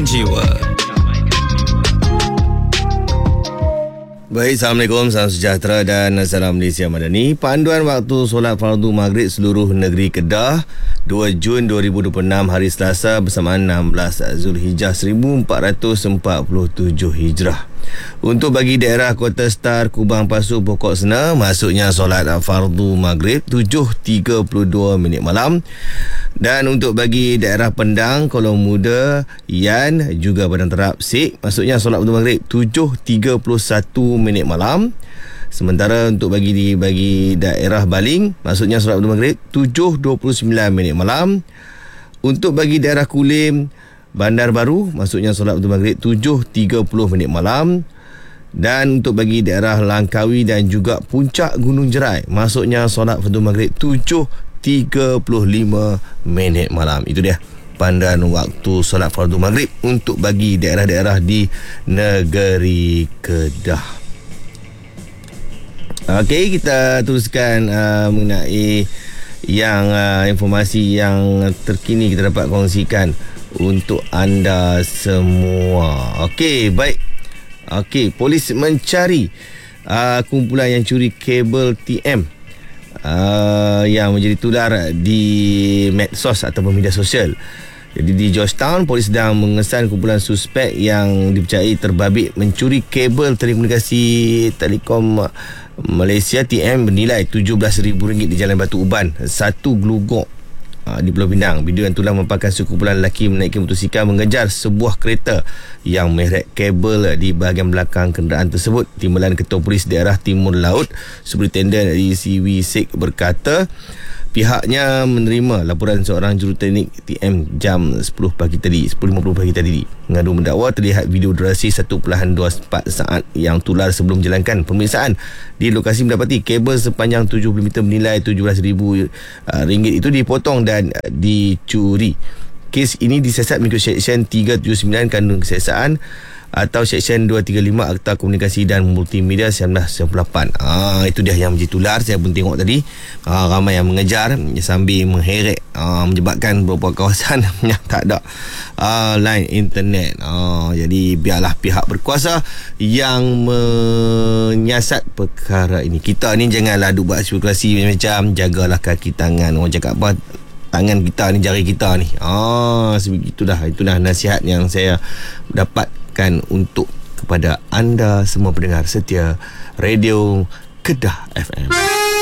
Jiwa. Baik, Assalamualaikum, salam sejahtera dan salam Malaysia Madani. Panduan waktu solat fardu maghrib seluruh negeri Kedah 2 Jun 2026 hari Selasa bersamaan 16 Zulhijjah 1447 Hijrah. Untuk bagi daerah Kota Star, Kubang, Pasu, Pokok Sena, masuknya solat fardu maghrib 7.32 minit malam. Dan untuk bagi daerah Pendang, Kolong Muda, Yan, juga Padang Terap, Sik, masuknya solat fardu maghrib 7.31 minit malam. Sementara untuk bagi daerah Baling, maksudnya solat fardu maghrib 7.29 minit malam. Untuk bagi daerah Kulim, Bandar Baru, maksudnya solat fardu maghrib 7.30 minit malam. Dan untuk bagi daerah Langkawi dan juga Puncak Gunung Jerai, maksudnya solat fardu maghrib 7.35 minit malam. Itu dia panduan waktu solat fardu maghrib untuk bagi daerah-daerah di negeri Kedah. Okey, kita teruskan mengenai yang informasi yang terkini kita dapat kongsikan untuk anda semua. Okey, baik. Okey, polis mencari kumpulan yang curi kabel TM yang menjadi tular di medsos ataupun media sosial. Jadi di Georgetown, polis sedang mengesan kumpulan suspek yang dipercayai terbabit mencuri kabel telekomunikasi Telekom Malaysia TM bernilai RM17,000 di Jalan Batu Uban, satu Glugok di Pulau Pinang. Video yang tular mempaparkan sekumpulan lelaki menaiki motosikal mengejar sebuah kereta yang merek kabel di bahagian belakang kenderaan tersebut. Timbalan Ketua Polis Daerah Timur Laut Superintendent CW Sik berkata pihaknya menerima laporan seorang juruteknik TM jam 10.50 pagi tadi. Mengadu mendakwa terlihat video durasi 1.24 saat yang tular sebelum menjalankan pemeriksaan di lokasi mendapati kabel sepanjang 70 meter bernilai RM17,000 itu dipotong dan dicuri. Kes ini disiasat mengikut Seksyen 379 Kanun Kesiasaan atau Seksyen 235 Akta Komunikasi dan Multimedia 1998. Itu dia yang menjadi tular. Saya pun tengok tadi ramai yang mengejar sambil mengheret, menyebabkan beberapa kawasan yang tak ada line internet. Jadi biarlah pihak berkuasa yang menyiasat perkara ini. Kita ni janganlah duk buat spekulasi macam, jagalah kaki tangan. Orang cakap apa, tangan kita ni, jari kita ni. Itulah nasihat yang saya dapatkan untuk kepada anda semua pendengar setia Radio Kedah FM.